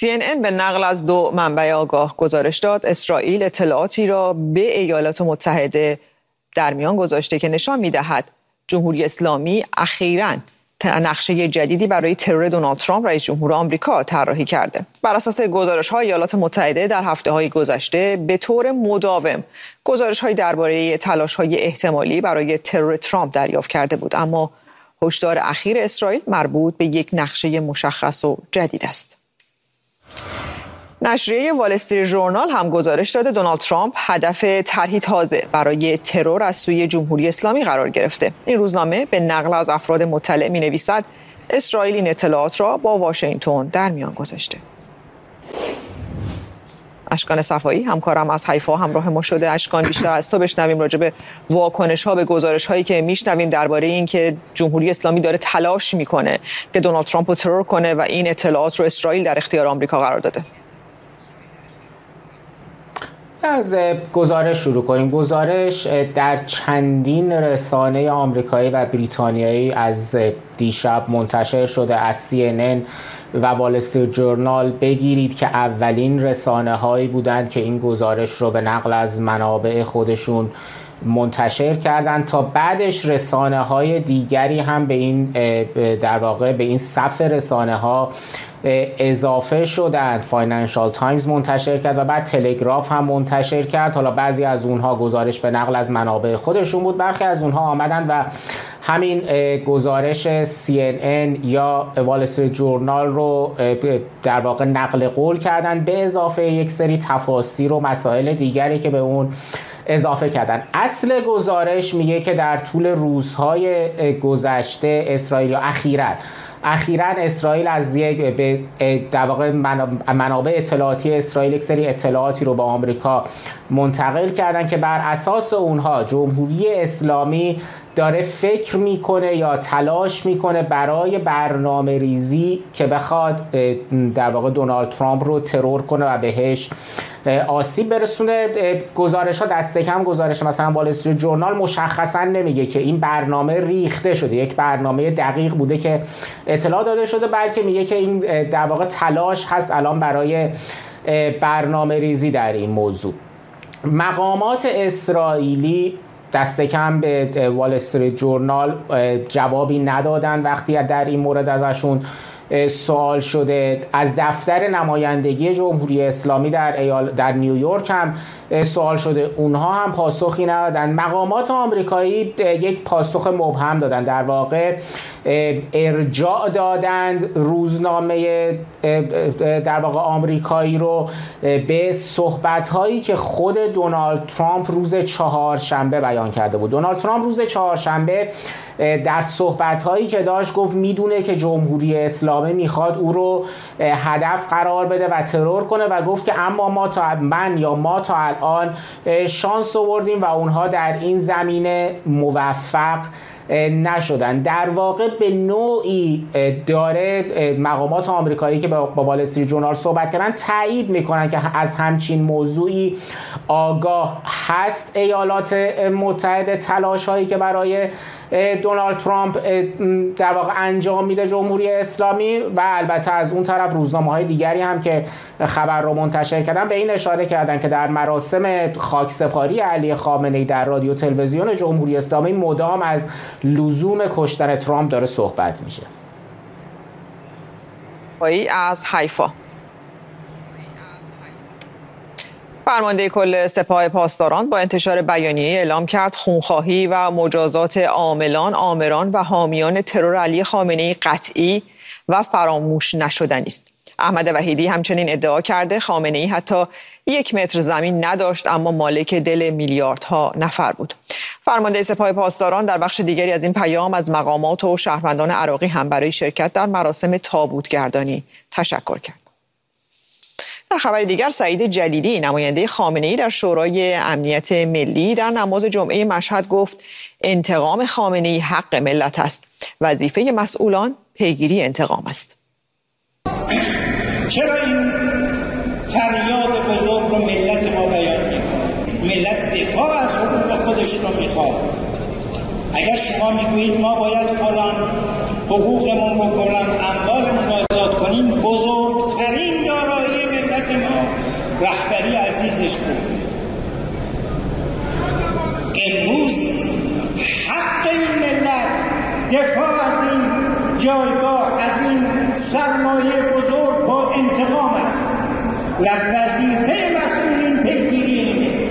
CNN به نقل از 2 منبع آگاه گزارش داد اسرائیل اطلاعاتی را به ایالات متحده در میان گذاشته که نشان می‌دهد جمهوری اسلامی اخیراً نقشه جدیدی برای ترور دونالد ترامپ رئیس جمهور آمریکا طراحی کرده. بر اساس گزارش‌های ایالات متحده در هفته‌های گذشته به طور مداوم گزارش‌هایی درباره تلاش‌های احتمالی برای ترور ترامپ دریافت کرده بود، اما هشدار اخیر اسرائیل مربوط به یک نقشه مشخص و جدید است. نشریه وال استریت ژورنال هم گزارش داده دونالد ترامپ هدف طرحی تازه برای ترور از سوی جمهوری اسلامی قرار گرفته. این روزنامه به نقل از افراد مطلع می‌نویسد اسرائیل این اطلاعات را با واشنگتن در میان گذاشته. اشکان صفایی همکارم از حیفا همراه ما شده. اشکان، بیشتر از تو بشنویم راجع به واکنش‌ها به گزارش‌هایی که میشنویم درباره این که جمهوری اسلامی داره تلاش میکنه که دونالد ترامپ رو ترور کنه و این اطلاعات رو اسرائیل در اختیار آمریکا قرار داده. از گزارش شروع کنیم. گزارش در چندین رسانه آمریکایی و بریتانیایی از دیشب منتشر شده، از CNN و وال استریت ژورنال بگیرید که اولین رسانه هایی بودند که این گزارش رو به نقل از منابع خودشون منتشر کردند، تا بعدش رسانه های دیگری هم به این در واقع به این صف رسانه ها اضافه شدند. فاینانشال تایمز منتشر کرد و بعد تلگراف هم منتشر کرد. حالا بعضی از اونها گزارش به نقل از منابع خودشون بود، برخی از اونها آمدند و همین گزارش CNN یا وال استریت ژورنال رو در واقع نقل قول کردن، به اضافه یک سری تفاسیر و مسائل دیگری که به اون اضافه کردن. اصل گزارش میگه که در طول روزهای گذشته اسرائیل یا اخیراً اسرائیل از در واقع منابع اطلاعاتی اسرائیل یک سری اطلاعاتی رو به آمریکا منتقل کردن که بر اساس اونها جمهوری اسلامی داره فکر میکنه یا تلاش میکنه برای برنامه ریزی که بخواد در واقع دونالد ترامپ رو ترور کنه و بهش آسیب برسونه. گزارش ها دست کم گزارش مثلا وال استریت ژورنال مشخصا نمیگه که این برنامه ریخته شده، یک برنامه دقیق بوده که اطلاع داده شده، بلکه میگه که این در واقع تلاش هست الان برای برنامه ریزی در این موضوع. مقامات اسرائیلی دست کم به وال استریت ژورنال جوابی ندادن وقتی در این مورد ازشون سوال شده. از دفتر نمایندگی جمهوری اسلامی در نیویورک هم سوال شده، اونها هم پاسخی ندادن. مقامات آمریکایی یک پاسخ مبهم دادن، در واقع ارجاع دادند روزنامه در واقع آمریکایی رو به صحبت‌هایی که خود دونالد ترامپ روز چهارشنبه بیان کرده بود. دونالد ترامپ روز چهارشنبه در صحبت‌هایی که داشت گفت میدونه که جمهوری اسلامی میخواد او رو هدف قرار بده و ترور کنه و گفت که اما ما تا الان شانس آوردیم و اونها در این زمینه موفق نشدن. در واقع به نوعی داره مقامات آمریکایی که با وال استریت ژورنال صحبت کردن تایید میکنن که از همچین موضوعی آگاه هست ایالات متحده، تلاش هایی که برای دونالد ترامپ در واقع انجام میده جمهوری اسلامی، و البته از اون طرف روزنامه‌های دیگری هم که خبر رو منتشر کردن به این اشاره کردن که در مراسم خاکسپاری علی خامنه‌ای در رادیو تلویزیون جمهوری اسلامی مدام از لزوم کشتن ترامپ داره صحبت میشه. از حیفا فرمانده کل سپاه پاسداران با انتشار بیانیه اعلام کرد خونخواهی و مجازات عاملان، آمران و حامیان ترور علی خامنه‌ای قطعی و فراموش نشدنی است. احمد وحیدی همچنین ادعا کرده خامنه‌ای حتی 1 متر زمین نداشت اما مالک دل میلیاردها نفر بود. فرمانده سپاه پاسداران در بخش دیگری از این پیام از مقامات و شهروندان عراقی هم برای شرکت در مراسم تابوتگردانی تشکر کرد. در خبر دیگر سعید جلیلی نماینده خامنه‌ای در شورای امنیت ملی در نماز جمعه مشهد گفت انتقام خامنه‌ای حق ملت است، وظیفه مسئولان پیگیری انتقام است. چرا این فریاد بزرگ رو ملت ما بیان می‌کنه؟ ملت دفاع از حقوق خودش رو میخواد. اگر شما میگویید ما باید فلان حقوقمون بکنیم، اموالمون رو آزاد کنیم، بزرگترین دارایی ملت ما رهبری عزیزش بود. امروز حق این ملت دفاع از این جایگاه، از این سرمایه بزرگ با انتقام است و وظیفه مسئولین پیگیری اینه.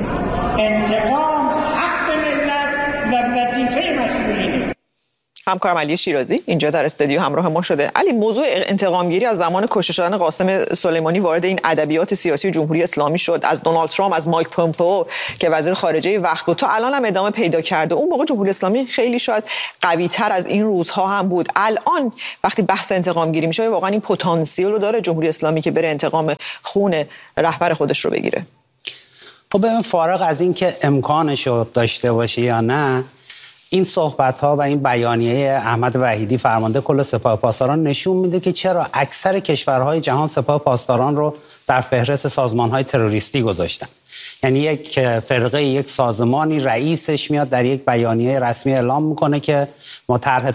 انتقام حق ملت و وظیفه مسئولینه. همکارم علی شیرازی اینجا در استودیو همراه ما شده. علی، موضوع انتقامگیری از زمان کشته شدن قاسم سلیمانی وارد این ادبیات سیاسی جمهوری اسلامی شد. از دونالد ترامپ، از مایک پومپئو که وزیر خارجه وقت بود تا الان هم ادامه پیدا کرده. اون موقع جمهوری اسلامی خیلی شاید قوی تر از این روزها هم بود. الان وقتی بحث انتقامگیری میشه، واقعا این پتانسیل رو داره جمهوری اسلامی که بره انتقام خون رهبر خودش رو بگیره؟ خب ببین، فارغ از این که امکانش رو داشته باشه یا نه، این صحبت‌ها و این بیانیه احمد وحیدی فرمانده کل سپاه پاسداران نشون میده که چرا اکثر کشورهای جهان سپاه پاسداران رو در فهرست سازمان‌های تروریستی گذاشتن. یعنی یک فرقه، یک سازمانی، رئیسش میاد در یک بیانیه رسمی اعلام میکنه که ما طرح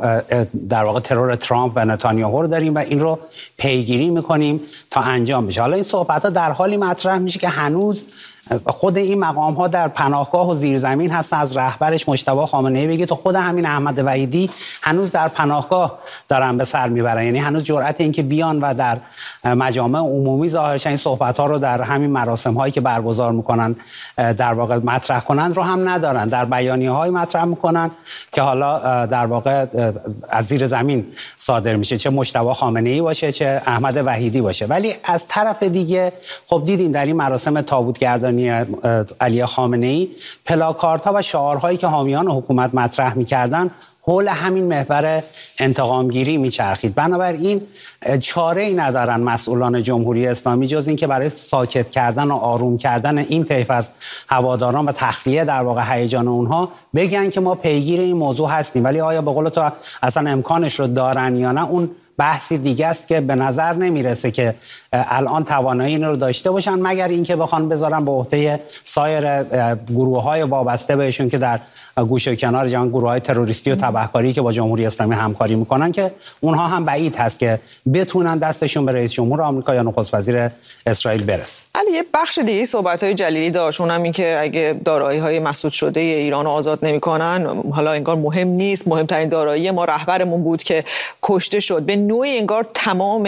در واقع ترور ترامپ و نتانیاهو رو داریم و این رو پیگیری میکنیم تا انجام بشه. حالا این صحبت‌ها در حالی مطرح میشه که هنوز خود این مقام ها در پناهگاه و زیرزمین هستن. از رهبرش مجتبی خامنه‌ای بگی تو خود همین احمد وحیدی هنوز در پناهگاه دارن به سر میبرن. یعنی هنوز جرأت این که بیان و در مجامع عمومی ظاهر شن این صحبت ها رو در همین مراسم هایی که برگزار میکنن در واقع مطرح کنن رو هم ندارن. در بیانیه های مطرح میکنن که حالا در واقع از زیر زمین صادر میشه، چه مجتبی خامنه‌ای باشه چه احمد وحیدی باشه. ولی از طرف دیگه خب دیدیم در این مراسم تابوتگردانی علی خامنه‌ای پلاکاردها و شعارهایی که حامیان حکومت مطرح می‌کردن حول همین محور انتقامگیری میچرخید. بنابراین چاره‌ای ندارن مسئولان جمهوری اسلامی جز این که برای ساکت کردن و آروم کردن این طیف از هواداران و تخلیه در واقع هیجان اونها بگن که ما پیگیر این موضوع هستیم. ولی آیا به قول تو اصلا امکانش رو دارن یا نه، اون بحثی دیگه است که به نظر نمیرسه که الان توانایی این رو داشته باشن، مگر اینکه بخوان بذارن به عهده سایر گروه‌های وابسته بهشون که در گوشه و کنار جهان، گروه‌های تروریستی و تبهکاری که با جمهوری اسلامی همکاری میکنن، که اونها هم بعید هست که بتونن دستشون به رئیس جمهور آمریکا یا نخست وزیر اسرائیل برسه. علی، یه بخش دیگه صحبت‌های جلیلی داشت، اونم این که اگه دارایی‌های مسدود شده ایران رو آزاد نمی‌کنن، حالا انگار مهم نیست، مهمترین دارایی ما رهبرمون بود که کشته شد. به نوعی انگار تمام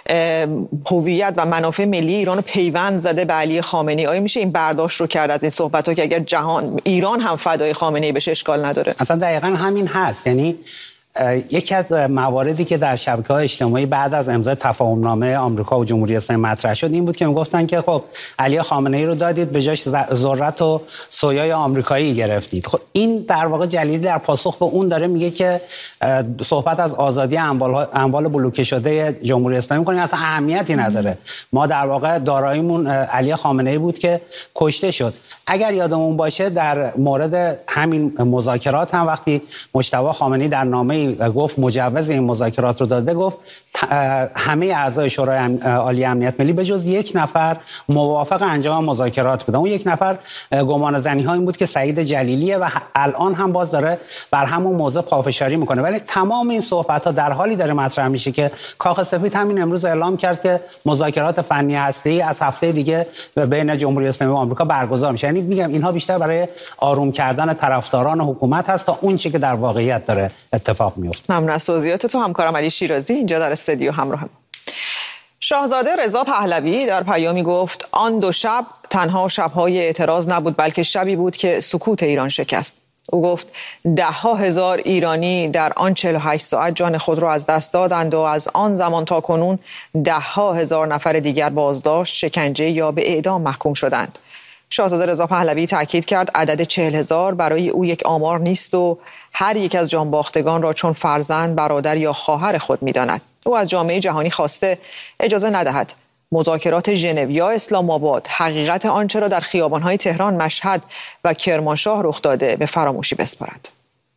هویت و منافع ملی ایران رو پیوند زده به علی خامنه‌ای. آیا میشه این برداشت رو کرد از این صحبت‌ها که اگر جهان ایران هم فدای خامنه‌ای بشه اشکال نداره؟ اصلا دقیقاً همین هست. یعنی یکی از مواردی که در شبکه‌های اجتماعی بعد از امضای تفاهمنامه آمریکا و جمهوری اسلامی مطرح شد این بود که میگفتن که خب علی خامنه‌ای رو دادید، به جاش ذرت و سویای آمریکایی گرفتید. خب این در واقع جلیلی در پاسخ به اون داره میگه که صحبت از آزادی اموال بلوکه شده جمهوری اسلامی می‌کنه، اصلا اهمیتی نداره. ما در واقع داراییمون علی خامنه‌ای بود که کشته شد. اگر یادمون باشه در مورد همین مذاکرات هم وقتی مجتبی خامنه‌ای در نامه گفت مجوز این مذاکرات رو داده، گفت همه اعضای شورای عالی امنیت ملی به جز یک نفر موافق انجام مذاکرات بودن. اون یک نفر گمان زنی ها این بود که سعید جلیلیه و الان هم باز داره بر همون موضوع پافشاری میکنه. ولی تمام این صحبت ها در حالی داره مطرح میشه که کاخ سفید همین امروز اعلام کرد که مذاکرات فنی هسته‌ای از هفته دیگه بین جمهوری اسلامی و آمریکا برگزار میشه. یعنی میگم اینها بیشتر برای آروم کردن طرفداران حکومت هست تا اون چیزی که در واقعیت داره اتفاق میفته. ممنون از توضیحات تو همکارم علی شیرازی اینجا در استودیو همراه ما. شاهزاده رضا پهلوی در پیامی گفت آن دو شب تنها شب‌های اعتراض نبود، بلکه شبی بود که سکوت ایران شکست. او گفت 10,000 ایرانی در آن 48 ساعت جان خود را از دست دادند و از آن زمان تا کنون 10,000 نفر دیگر بازداشت، شکنجه یا به اعدام محکوم شدند. شاهزاده رضا پهلوی تاکید کرد عدد 40,000 برای او یک آمار نیست و هر یک از جانباختگان را چون فرزند، برادر یا خواهر خود می‌داند. او از جامعه جهانی خواسته اجازه ندهد مذاکرات ژنو یا اسلام آباد حقیقت آنچه را در خیابان‌های تهران، مشهد و کرمانشاه رخ داده به فراموشی بسپارد.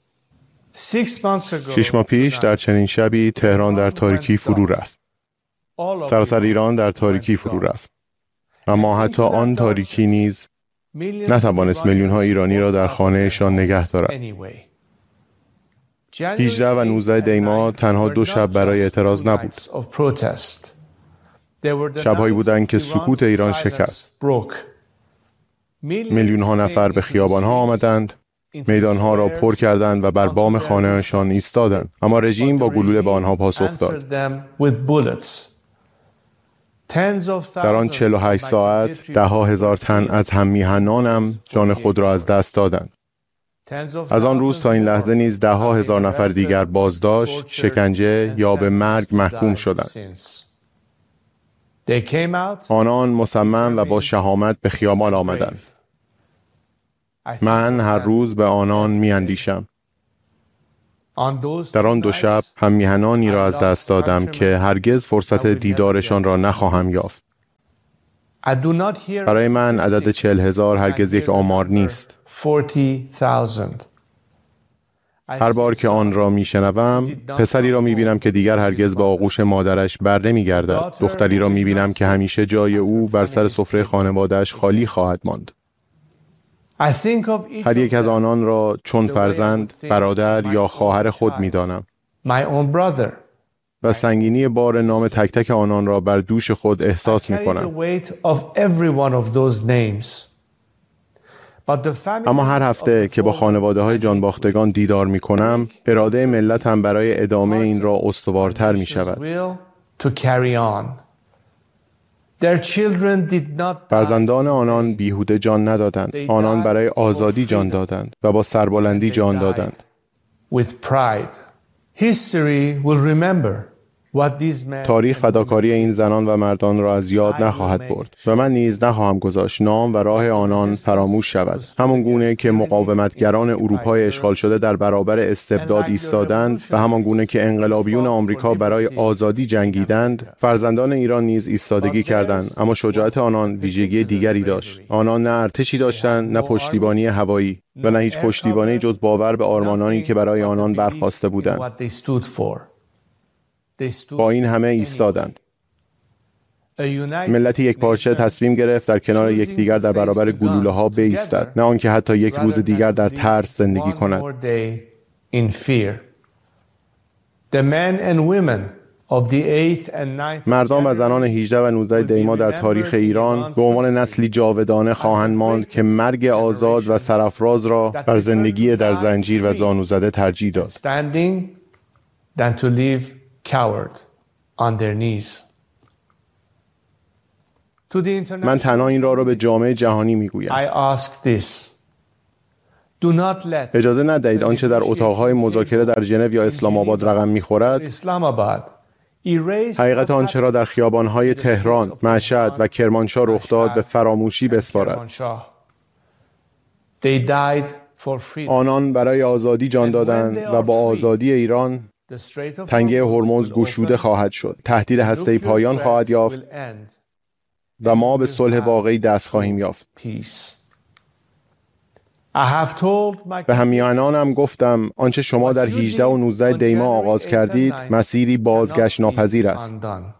6 ماه پیش در چنین شبی تهران در تاریکی فرو رفت. سراسر ایران در تاریکی فرو رفت. اما حتی آن تاریکی نیز نتوانست میلیون‌ها ایرانی را در خانه‌شان نگه دارد. 18 و 19 دی ماه تنها 2 شب برای اعتراض نبود. شب‌هایی بودند که سکوت ایران شکست. میلیون‌ها نفر به خیابان‌ها آمدند، میدان‌ها را پر کردند و بر بام خانه‌هایشان ایستادند، اما رژیم با گلوله به آنها پاسخ داد. در آن 48 ساعت 10,000 تن از هم‌میهنانم جان خود را از دست دادند. از آن روز تا این لحظه نیز 10,000 نفر دیگر بازداشت، شکنجه یا به مرگ محکوم شدند. آنان مصمم و با شهامت به خیابان آمدند. من هر روز به آنان می‌اندیشم. در آن 2 شب هم‌میهنانی را از دست دادم که هرگز فرصت دیدارشان را نخواهم یافت. برای من عدد 40,000 هرگز یک آمار نیست. هر بار که آن را میشنوم، پسری را میبینم که دیگر هرگز به آغوش مادرش بر نمیگردد. دختری را میبینم که همیشه جای او بر سر سفره خانواده‌اش خالی خواهد ماند. هر یک از آنان را چون فرزند، برادر یا خواهر خود میدانم. و سنگینی بار نام تک تک آنان را بر دوش خود احساس میکنم. اما هر هفته که با خانواده‌های جانباختگان دیدار می‌کنم، اراده ملت هم برای ادامه این را استوارتر می‌شود. فرزندان آنان بیهوده جان ندادند. آنان برای آزادی جان دادند و با سربلندی جان دادند. تاریخ فداکاری این زنان و مردان را از یاد نخواهد برد و من نیز نخواهم گذاشت نام و راه آنان فراموش شود. همان گونه که مقاومتگران اروپای اشغال شده در برابر استبداد ایستادند و همان گونه که انقلابیون آمریکا برای آزادی جنگیدند، فرزندان ایران نیز ایستادگی کردند، اما شجاعت آنان ویژگی دیگری داشت. آنان نه ارتشی داشتند، نه پشتیبانی هوایی و نه هیچ پشتیبانی جز باور به آرمانانی که برای آنان برخاسته بودند. با این همه ایستادند. ملتی یک پارچه تصمیم گرفت در کنار یکدیگر در برابر گلوله‌ها بایستد، نه آنکه حتی یک روز دیگر در ترس زندگی کند. مردان و زنان 18 و 19 دی‌ماه در تاریخ ایران به عنوان نسلی جاودانه خواهند ماند که مرگ آزاد و سرافراز را بر زندگی در زنجیر و زانو زده ترجیح داد. من تنها این را به جامعه جهانی میگویم. اجازه ندهید آنچه در اتاقهای مذاکره در ژنو یا اسلام آباد رقم میخورد، حقیقت آنچه را در خیابانهای تهران، مشهد و کرمانشاه رخ داد به فراموشی بسپارد. آنان برای آزادی جان دادند و با آزادی ایران تنگه هرمز گشوده خواهد شد، تهدید هسته‌ای پایان خواهد یافت و ما به صلح واقعی دست خواهیم یافت. به هم‌میهنانم گفتم آنچه شما در 18 و 19 دی‌ماه آغاز کردید مسیری بازگشت ناپذیر است.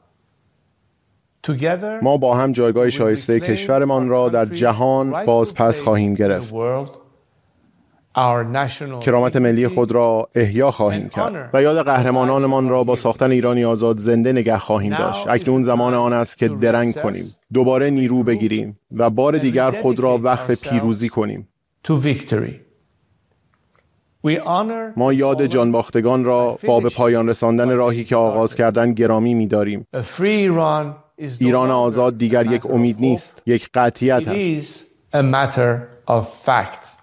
ما با هم جایگاه شایسته کشورمان را در جهان بازپس خواهیم گرفت. کرامت ملی خود را احیا خواهیم کرد و یاد قهرمانانمان را با ساختن ایرانی آزاد زنده نگه خواهیم داشت. اکنون زمان آن است که درنگ کنیم، دوباره نیرو بگیریم و بار دیگر خود را وقف پیروزی کنیم. ما یاد جانباختگان را با به پایان رساندن راهی که آغاز کردن گرامی می‌داریم. ایران آزاد دیگر یک امید نیست، یک قطعیت است.